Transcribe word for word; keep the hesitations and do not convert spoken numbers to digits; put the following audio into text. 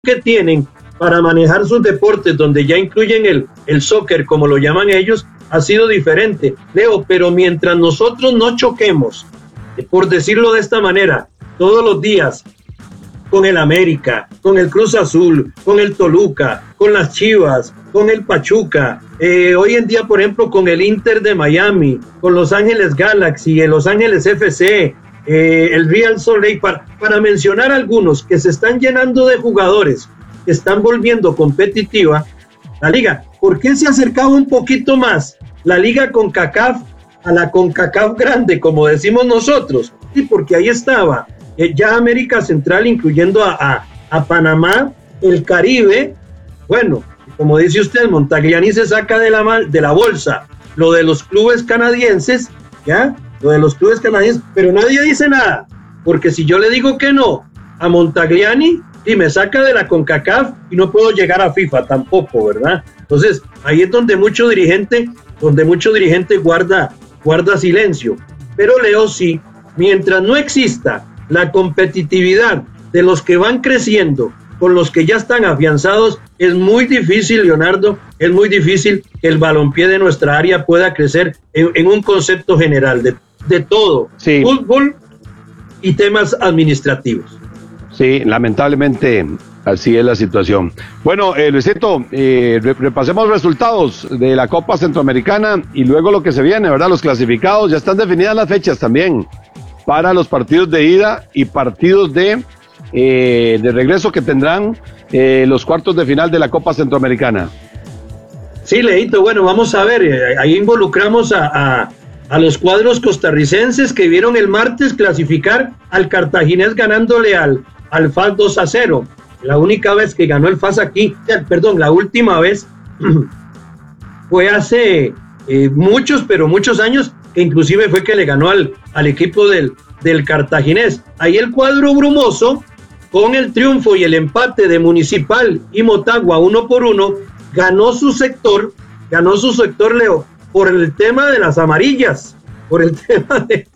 que tienen para manejar sus deportes, donde ya incluyen el, el soccer, como lo llaman ellos, ha sido diferente, Leo, pero mientras nosotros no choquemos, por decirlo de esta manera, todos los días, con el América, con el Cruz Azul, con el Toluca, con las Chivas, con el Pachuca, eh, hoy en día, por ejemplo, con el Inter de Miami, con Los Ángeles Galaxy, el Los Ángeles F C, eh, el Real Salt Lake, para, para mencionar algunos que se están llenando de jugadores, que están volviendo competitiva la liga. ¿Por qué se acercaba un poquito más la liga CONCACAF a la CONCACAF grande, como decimos nosotros? Sí, porque ahí estaba eh, ya América Central, incluyendo a, a, a Panamá, el Caribe. Bueno, como dice usted, Montagliani se saca de la, de la bolsa lo de los clubes canadienses, ¿ya? Lo de los clubes canadienses, pero nadie dice nada, porque si yo le digo que no a Montagliani, y me saca de la CONCACAF y no puedo llegar a FIFA tampoco, ¿verdad? Entonces, ahí es donde mucho dirigente, donde mucho dirigente guarda, guarda silencio. Pero Leo, sí, mientras no exista la competitividad de los que van creciendo con los que ya están afianzados, es muy difícil, Leonardo, es muy difícil que el balompié de nuestra área pueda crecer en, en un concepto general de, de todo, sí. Fútbol y temas administrativos. Sí, lamentablemente así es la situación. Bueno, eh, Luisito, eh, repasemos resultados de la Copa Centroamericana y luego lo que se viene, ¿verdad? Los clasificados, ya están definidas las fechas también para los partidos de ida y partidos de, eh, de regreso que tendrán eh, los cuartos de final de la Copa Centroamericana. Sí, Leito, bueno, vamos a ver, eh, ahí involucramos a... a... a los cuadros costarricenses que vieron el martes clasificar al Cartaginés ganándole al, al F A S dos a cero. La única vez que ganó el F A S aquí, perdón, la última vez fue hace eh, muchos, pero muchos años, que inclusive fue que le ganó al, al equipo del, del Cartaginés. Ahí el cuadro brumoso, con el triunfo y el empate de Municipal y Motagua uno por uno, ganó su sector, ganó su sector, Leo, por el tema de las amarillas, por el tema de,